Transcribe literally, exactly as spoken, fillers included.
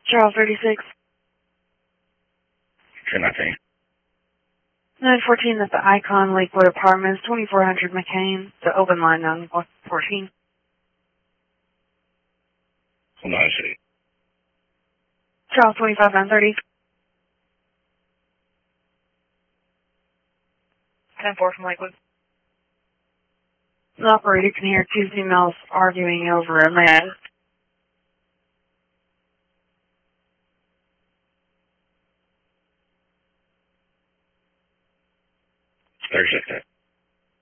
Charles thirty-six. ten nineteen. nine fourteen at the Icon Lakewood Apartments, twenty-four hundred McCain. The open line nine fourteen. Hold on a second. Charles twenty-five nine thirty. ten four from Lakewood. The operator can hear two females arguing over a man. thirty-six.